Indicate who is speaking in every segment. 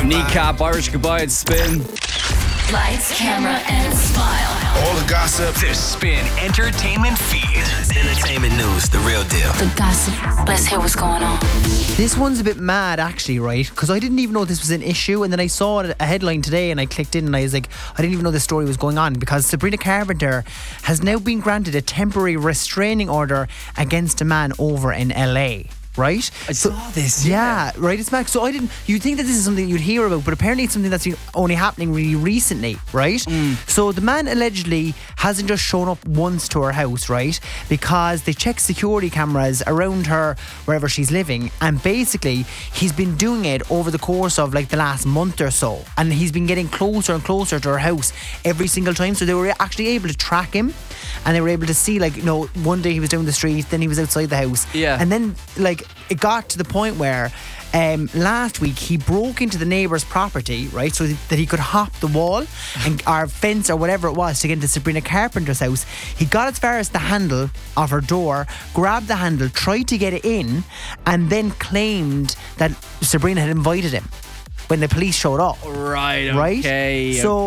Speaker 1: Kneecap, Irish Goodbye, it's Spin.
Speaker 2: Lights, camera, and smile.
Speaker 3: All the gossip.
Speaker 4: The Spin Entertainment Feed. Entertainment news, the real deal.
Speaker 2: The gossip. Let's hear what's going on.
Speaker 5: This one's a bit mad, actually, right? Because I didn't even know this was an issue, and then I saw a headline today, and I clicked in, and I was like, I didn't even know this story was going on, because Sabrina Carpenter has now been granted a temporary restraining order against a man over in LA. Right?
Speaker 1: I saw this.
Speaker 5: Yeah, right. It's mad. So you'd think that this is something you'd hear about, but apparently it's something that's only happening really recently, right? So the man allegedly hasn't just shown up once to her house, right? Because they checked security cameras around her wherever she's living, and basically he's been doing it over the course of like the last month or so, and he's been getting closer and closer to her house every single time. So they were actually able to track him, and they were able to see, like, you know, one day he was down the street, then he was outside the house, and then like it got to the point where last week he broke into the neighbour's property, right, so that he could hop the wall and or fence or whatever it was to get into Sabrina Carpenter's house. He got as far as the handle of her door, grabbed the handle, tried to get it in, and then claimed that Sabrina had invited him when the police showed up.
Speaker 1: Right,
Speaker 5: right?
Speaker 1: Okay.
Speaker 5: So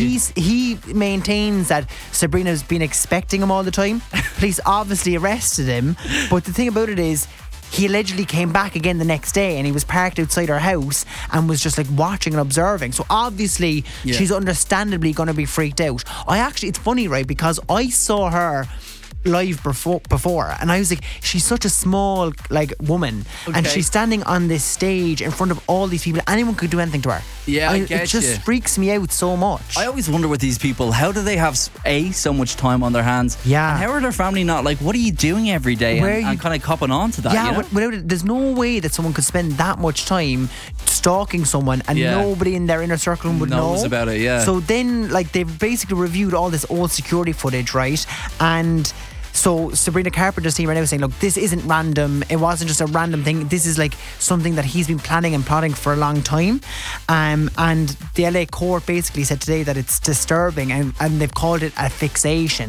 Speaker 5: he maintains that Sabrina's been expecting him all the time. Police obviously arrested him, but the thing about it is, he allegedly came back again the next day, and he was parked outside her house and was just like watching and observing. So obviously she's understandably going to be freaked out. It's funny, right, because I saw her live before, and I was like, she's such a small like woman, and she's standing on this stage in front of all these people. Anyone could do anything to her. It just freaks me out so much.
Speaker 1: I always wonder with these people, how do they have so much time on their hands?
Speaker 5: Yeah.
Speaker 1: And how are their family not like, what are you doing every day? And kind of copping on to that.
Speaker 5: Yeah,
Speaker 1: you know?
Speaker 5: without it, there's no way that someone could spend that much time stalking someone and nobody in their inner circle would
Speaker 1: knows
Speaker 5: know
Speaker 1: about it. Yeah.
Speaker 5: So then, like, they've basically reviewed all this old security footage, right? And so Sabrina Carpenter's team right now saying, look, this isn't random. It wasn't just a random thing. This is like something that he's been planning and plotting for a long time. And the LA court basically said today that it's disturbing, and they've called it a fixation.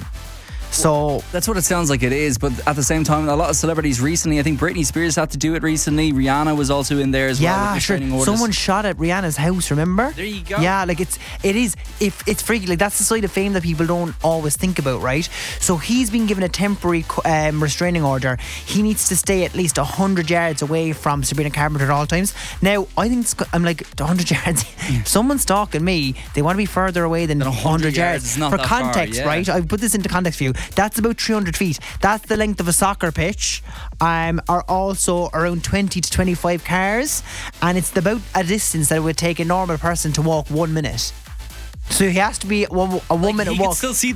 Speaker 5: So
Speaker 1: that's what it sounds like it is, but at the same time, a lot of celebrities recently, I think Britney Spears had to do it recently. Rihanna was also in there as well.
Speaker 5: Yeah, sure. Someone shot at Rihanna's house, remember?
Speaker 1: There you go.
Speaker 5: Yeah, like it's freaky. Like, that's the side of fame that people don't always think about, right? So he's been given a temporary restraining order. He needs to stay at least 100 yards away from Sabrina Carpenter at all times. Now, I think I'm like, 100 yards. If someone's stalking me, they want to be further away than 100 yards.
Speaker 1: It's not
Speaker 5: for
Speaker 1: that
Speaker 5: context,
Speaker 1: far,
Speaker 5: right? I put this into context for you. That's about 300 feet. That's the length of a soccer pitch, or also around 20 to 25 cars, and it's about a distance that it would take a normal person to walk 1 minute. So he has to be a 1 minute walk.
Speaker 1: You can still see